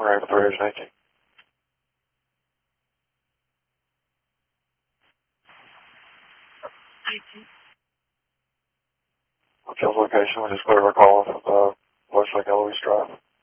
We're able to 318. Hotel's location, we just cleared our call off of Westlake Eloise Drive.